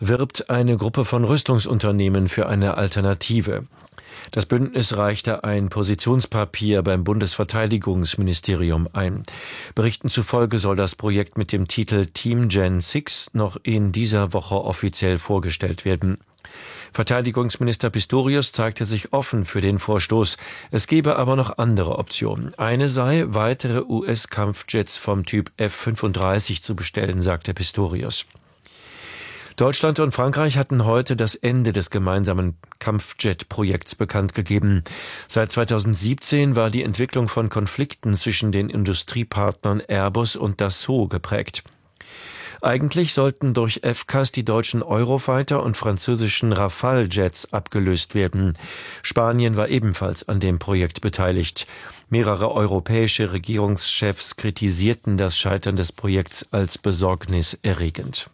wirbt eine Gruppe von Rüstungsunternehmen für eine Alternative. Das Bündnis reichte ein Positionspapier beim Bundesverteidigungsministerium ein. Berichten zufolge soll das Projekt mit dem Titel Team Gen 6 noch in dieser Woche offiziell vorgestellt werden. Verteidigungsminister Pistorius zeigte sich offen für den Vorstoß. Es gebe aber noch andere Optionen. Eine sei, weitere US-Kampfjets vom Typ F-35 zu bestellen, sagte Pistorius. Deutschland und Frankreich hatten heute das Ende des gemeinsamen Kampfjet-Projekts bekannt gegeben. Seit 2017 war die Entwicklung von Konflikten zwischen den Industriepartnern Airbus und Dassault geprägt. Eigentlich sollten durch FCAS die deutschen Eurofighter und französischen Rafale-Jets abgelöst werden. Spanien war ebenfalls an dem Projekt beteiligt. Mehrere europäische Regierungschefs kritisierten das Scheitern des Projekts als besorgniserregend.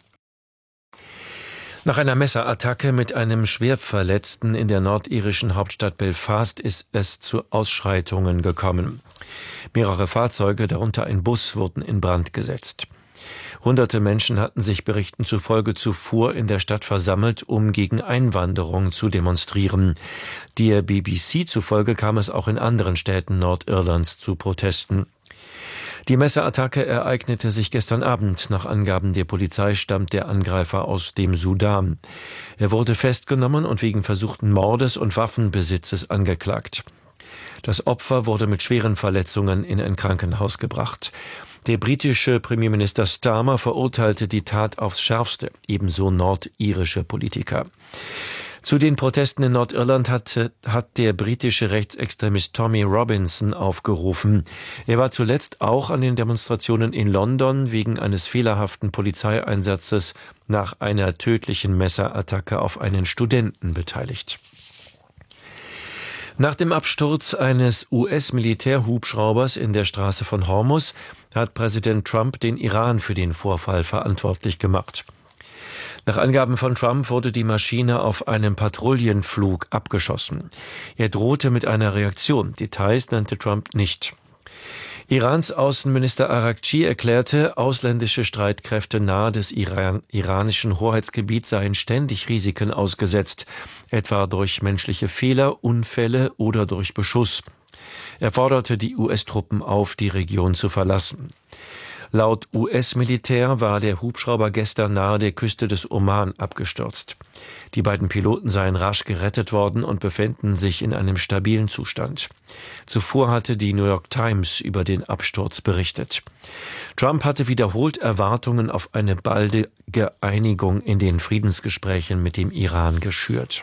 Nach einer Messerattacke mit einem Schwerverletzten in der nordirischen Hauptstadt Belfast ist es zu Ausschreitungen gekommen. Mehrere Fahrzeuge, darunter ein Bus, wurden in Brand gesetzt. Hunderte Menschen hatten sich Berichten zufolge zuvor in der Stadt versammelt, um gegen Einwanderung zu demonstrieren. Der BBC zufolge kam es auch in anderen Städten Nordirlands zu Protesten. Die Messerattacke ereignete sich gestern Abend. Nach Angaben der Polizei stammt der Angreifer aus dem Sudan. Er wurde festgenommen und wegen versuchten Mordes und Waffenbesitzes angeklagt. Das Opfer wurde mit schweren Verletzungen in ein Krankenhaus gebracht. Der britische Premierminister Starmer verurteilte die Tat aufs Schärfste, ebenso nordirische Politiker. Zu den Protesten in Nordirland hat der britische Rechtsextremist Tommy Robinson aufgerufen. Er war zuletzt auch an den Demonstrationen in London wegen eines fehlerhaften Polizeieinsatzes nach einer tödlichen Messerattacke auf einen Studenten beteiligt. Nach dem Absturz eines US-Militärhubschraubers in der Straße von Hormuz hat Präsident Trump den Iran für den Vorfall verantwortlich gemacht. Nach Angaben von Trump wurde die Maschine auf einem Patrouillenflug abgeschossen. Er drohte mit einer Reaktion. Details nannte Trump nicht. Irans Außenminister Araghchi erklärte, ausländische Streitkräfte nahe des iranischen Hoheitsgebiets seien ständig Risiken ausgesetzt, etwa durch menschliche Fehler, Unfälle oder durch Beschuss. Er forderte die US-Truppen auf, die Region zu verlassen. Laut US-Militär war der Hubschrauber gestern nahe der Küste des Oman abgestürzt. Die beiden Piloten seien rasch gerettet worden und befänden sich in einem stabilen Zustand. Zuvor hatte die New York Times über den Absturz berichtet. Trump hatte wiederholt Erwartungen auf eine baldige Einigung in den Friedensgesprächen mit dem Iran geschürt.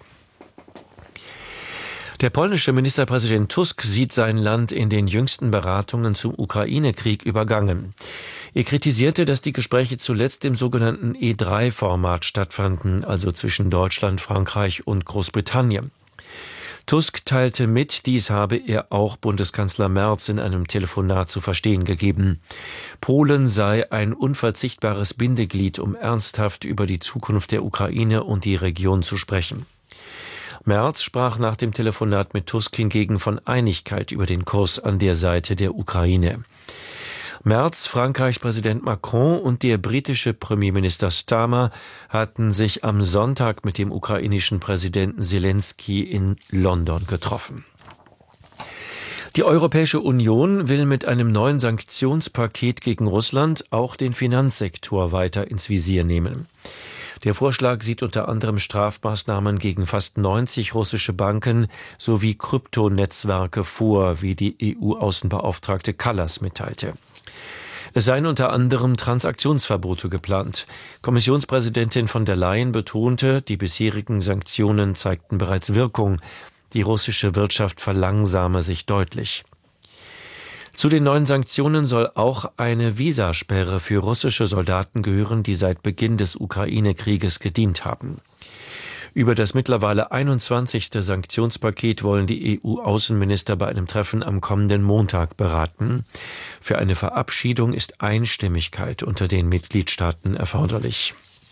Der polnische Ministerpräsident Tusk sieht sein Land in den jüngsten Beratungen zum Ukraine-Krieg übergangen. Er kritisierte, dass die Gespräche zuletzt im sogenannten E3-Format stattfanden, also zwischen Deutschland, Frankreich und Großbritannien. Tusk teilte mit, dies habe er auch Bundeskanzler Merz in einem Telefonat zu verstehen gegeben. Polen sei ein unverzichtbares Bindeglied, um ernsthaft über die Zukunft der Ukraine und die Region zu sprechen. Merz sprach nach dem Telefonat mit Tusk hingegen von Einigkeit über den Kurs an der Seite der Ukraine. Merz, Frankreichs Präsident Macron und der britische Premierminister Starmer hatten sich am Sonntag mit dem ukrainischen Präsidenten Zelensky in London getroffen. Die Europäische Union will mit einem neuen Sanktionspaket gegen Russland auch den Finanzsektor weiter ins Visier nehmen. Der Vorschlag sieht unter anderem Strafmaßnahmen gegen fast 90 russische Banken sowie Kryptonetzwerke vor, wie die EU-Außenbeauftragte Kallas mitteilte. Es seien unter anderem Transaktionsverbote geplant. Kommissionspräsidentin von der Leyen betonte, die bisherigen Sanktionen zeigten bereits Wirkung. Die russische Wirtschaft verlangsame sich deutlich. Zu den neuen Sanktionen soll auch eine Visasperre für russische Soldaten gehören, die seit Beginn des Ukraine-Krieges gedient haben. Über das mittlerweile 21. Sanktionspaket wollen die EU-Außenminister bei einem Treffen am kommenden Montag beraten. Für eine Verabschiedung ist Einstimmigkeit unter den Mitgliedstaaten erforderlich.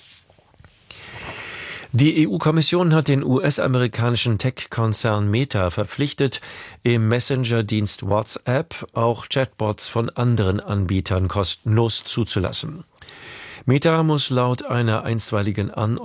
Die EU-Kommission hat den US-amerikanischen Tech-Konzern Meta verpflichtet, im Messenger-Dienst WhatsApp auch Chatbots von anderen Anbietern kostenlos zuzulassen. Meta muss laut einer einstweiligen Anordnung